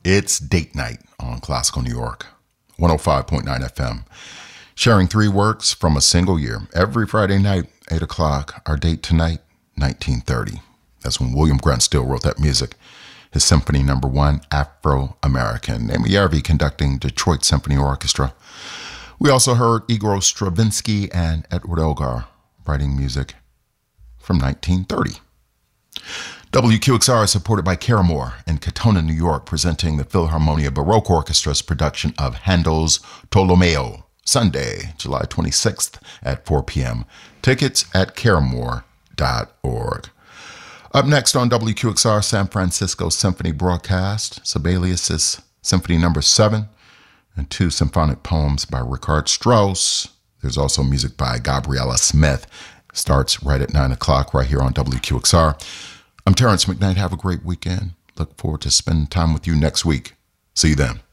It's date night on Classical New York, 105.9 FM. Sharing three works from a single year. Every Friday night, 8 o'clock. Our date tonight, 1930. That's when William Grant Still wrote that music. His Symphony No. 1, Afro-American. Amy Yarvi conducting Detroit Symphony Orchestra. We also heard Igor Stravinsky and Edward Elgar writing music from 1930. WQXR is supported by Caramore in Katona, New York, presenting the Philharmonia Baroque Orchestra's production of Handel's Tolomeo, Sunday, July 26th at 4 p.m. Tickets at caramore.org. Up next on WQXR San Francisco Symphony broadcast, Sibelius' Symphony No. 7 and 2 symphonic poems by Richard Strauss. There's also music by Gabriella Smith. Starts right at 9 o'clock right here on WQXR. I'm Terrence McKnight. Have a great weekend. Look forward to spending time with you next week. See you then.